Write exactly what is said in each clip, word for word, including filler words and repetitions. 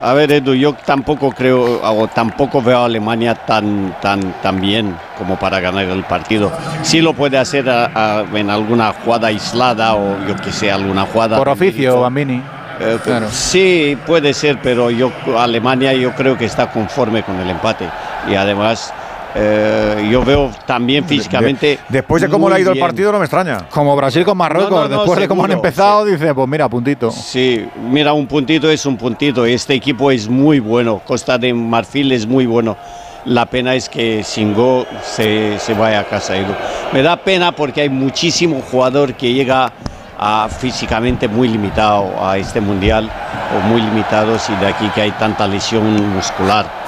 A ver, Edu, yo tampoco creo, o tampoco veo a Alemania tan, tan, tan bien como para ganar el partido. Sí lo puede hacer a, a, en alguna jugada aislada o yo que sé, alguna jugada. Por oficio, Bambini. Eh, claro. Sí, puede ser, pero yo Alemania yo creo que está conforme con el empate. Y además, eh, yo veo también físicamente. De, de, después de cómo le ha ido bien el partido, no me extraña. Como Brasil con Marruecos, no, no, no, después seguro, de cómo han empezado, sí. Dice, pues mira, puntito. Sí, mira, un puntito es un puntito. Este equipo es muy bueno. Costa de Marfil es muy bueno. La pena es que Singo se, se vaya a casa, Edu. Me da pena porque hay muchísimo jugador que llega a, físicamente muy limitado a este mundial, o muy limitados, y de aquí que hay tanta lesión muscular.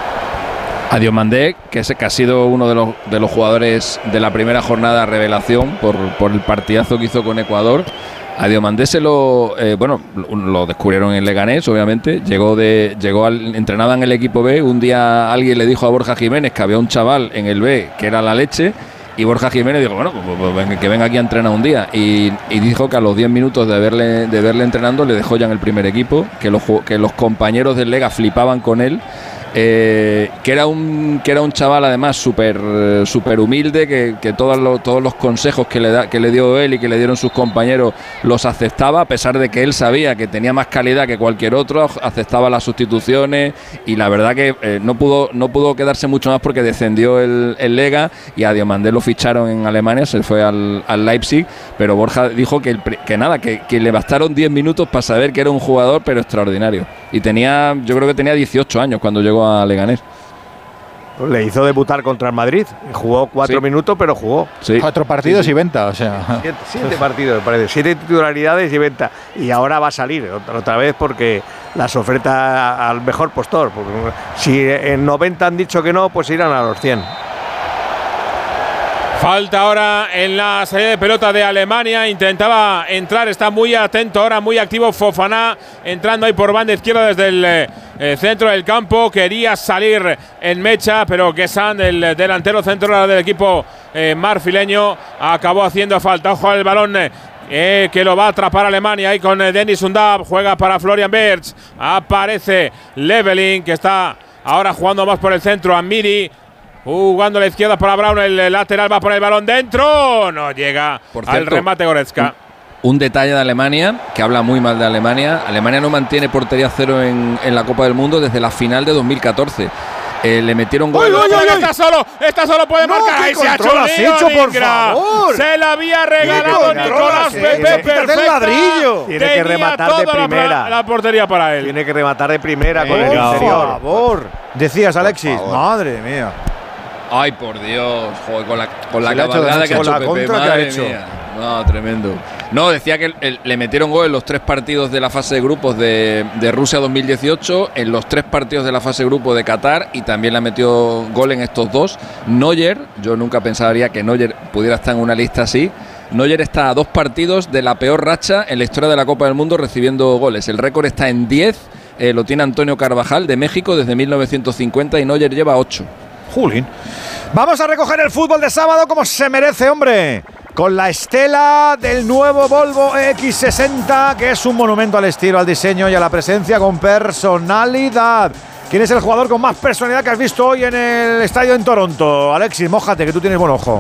A Diomandé, que, es, que ha sido uno de los, de los jugadores de la primera jornada revelación por, por el partidazo que hizo con Ecuador. A Diomandé se lo, eh, bueno, lo descubrieron en Leganés, obviamente. Llegó de, llegó al, entrenaba en el equipo B. Un día alguien le dijo a Borja Jiménez que había un chaval en el B que era la leche. Y Borja Jiménez dijo, bueno, pues, pues, pues, que venga aquí a entrenar un día. Y, y dijo que a los diez minutos de verle, de verle entrenando le dejó ya en el primer equipo, que los, que los compañeros del Lega flipaban con él. Eh, que era un que era un chaval además súper súper humilde, que, que todos, los, todos los consejos que le, da, que le dio él y que le dieron sus compañeros los aceptaba, a pesar de que él sabía que tenía más calidad que cualquier otro, aceptaba las sustituciones, y la verdad que eh, no pudo no pudo quedarse mucho más porque descendió el, el Lega, y a Diomandé lo ficharon en Alemania, se fue al, al Leipzig, pero Borja dijo que, el, que nada, que, que le bastaron diez minutos para saber que era un jugador pero extraordinario, y tenía, yo creo que tenía dieciocho años cuando llegó a Leganés. Le hizo debutar contra el Madrid, jugó cuatro sí. minutos, pero jugó. Sí. Cuatro partidos sí, sí. y venta, o sea. Siete, siete partidos, me parece, siete titularidades y venta. Y ahora va a salir otra, otra vez porque las oferta al mejor postor. Porque si en noventa han dicho que no, pues irán a los cien. Falta ahora en la salida de pelota de Alemania. Intentaba entrar, está muy atento ahora, muy activo Fofana, entrando ahí por banda izquierda desde el eh, centro del campo. Quería salir en mecha, pero Guessant, el delantero centro del equipo eh, marfileño, acabó haciendo falta. Ojo al balón. Eh, que lo va a atrapar Alemania ahí con eh, Dennis Undav. Juega para Florian Wirtz. Aparece Leveling, que está ahora jugando más por el centro. Amiri jugando a la izquierda para Brown, el lateral va por el balón dentro, no llega por cierto, al remate Goretzka. Un, un detalle de Alemania, que habla muy mal de Alemania. Alemania no mantiene portería cero en, en la Copa del Mundo desde la final de dos mil catorce. Eh, le metieron gol. ¡Uy, uy, uy, uy! Está solo, está solo, puede no, marcar. Ahí se ha hecho, hecho por favor. Se la había regalado Nicolás Pepe, perfecto. Tiene que rematar de primera. La, la portería para él. Tiene que rematar de primera eh, con el interior. Por favor. Decías, Alexis. Madre mía. Ay, por Dios, joder, con la, con la cabalgada que ha hecho la Pepe, contra madre que ha hecho. Mía. No, tremendo. No, decía que el, el, le metieron gol en los tres partidos de la fase de grupos de, de Rusia dos mil dieciocho, en los tres partidos de la fase de grupo de Qatar, y también le metió gol en estos dos. Neuer, yo nunca pensaría que Neuer pudiera estar en una lista así. Neuer está a dos partidos de la peor racha en la historia de la Copa del Mundo recibiendo goles. El récord está en diez, eh, lo tiene Antonio Carvajal de México desde mil novecientos cincuenta, y Neuer lleva ocho. Julín. Vamos a recoger el fútbol de sábado como se merece, hombre. Con la estela del nuevo Volvo E X sesenta, que es un monumento al estilo, al diseño y a la presencia con personalidad. ¿Quién es el jugador con más personalidad que has visto hoy en el estadio en Toronto? Alexis, mójate, que tú tienes buen ojo.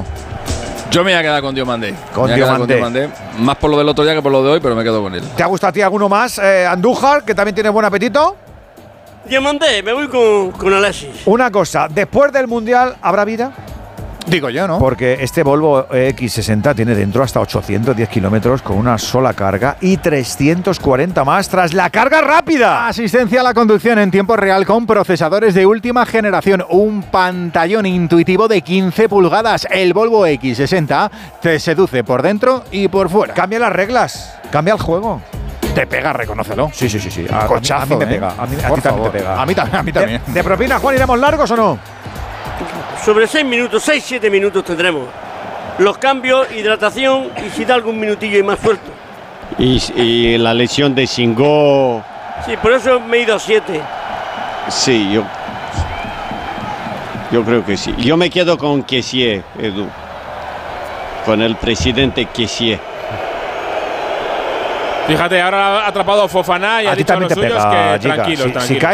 Yo me voy a quedar con Diomandé. Con Diomandé. Más por lo del otro día que por lo de hoy, pero me quedo con él. ¿Te ha gustado a ti alguno más? Eh, Andújar, que también tiene buen apetito. Diomandé, me voy con, con Alexis. Una cosa, después del Mundial, ¿habrá vida? Digo yo, ¿no? Porque este Volvo E X sesenta tiene dentro hasta ochocientos diez kilómetros con una sola carga y trescientos cuarenta más tras la carga rápida. Asistencia a la conducción en tiempo real con procesadores de última generación. Un pantallón intuitivo de quince pulgadas. El Volvo E X sesenta te seduce por dentro y por fuera. Cambia las reglas, cambia el juego. Te pega, reconócelo. Sí, sí, sí, sí. A, Cochazo, a mí, a mí me ¿eh? pega. A, mí, a por ti también favor. te pega. A mí, a mí también. ¿De, de propina, Juan, iremos largos o no? Sobre seis minutos, seis, siete minutos tendremos. Los cambios, hidratación y si da algún minutillo y más suelto. Y, y la lesión de Singo. Sí, por eso me he ido a siete. Sí, yo. Yo creo que sí. Yo me quedo con Kessié, Edu. Con el presidente Kessié. Fíjate, ahora ha atrapado Fofana y a ha ti dicho a también los te suyos pega, que Giga. tranquilos, Si- si tranquilos. cae